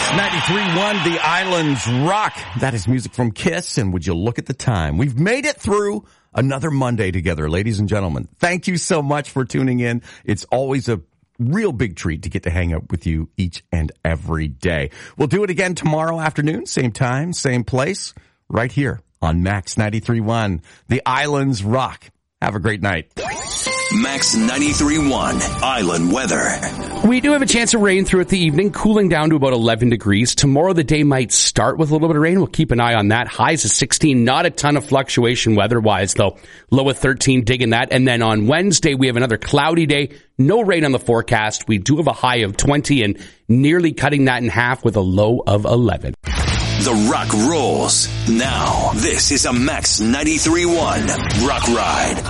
93.1, The Islands Rock. That is music from Kiss, and would you look at the time? We've made it through another Monday together, ladies and gentlemen. Thank you so much for tuning in. It's always a real big treat to get to hang out with you each and every day. We'll do it again tomorrow afternoon, same time, same place, right here on Max 93.1, The Islands Rock. Have a great night. Max 93.1 Island weather. We do have a chance of rain throughout the evening, cooling down to about 11 degrees. Tomorrow the day might start with a little bit of rain. We'll keep an eye on that. Highs of 16, not a ton of fluctuation weather-wise though. Low of 13, digging that. And then on Wednesday we have another cloudy day. No rain on the forecast. We do have a high of 20 and nearly cutting that in half with a low of 11. The Rock rolls. Now, this is a Max 93.1 Rock Ride.